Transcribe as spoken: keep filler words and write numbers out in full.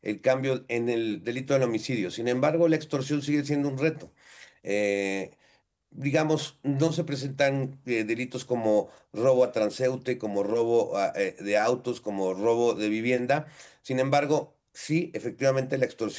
el cambio en el delito del homicidio. Sin embargo, la extorsión sigue siendo un reto. Eh, digamos, no se presentan eh, delitos como robo a transeúnte, como robo a, eh, de autos, como robo de vivienda. Sin embargo, sí, efectivamente la extorsión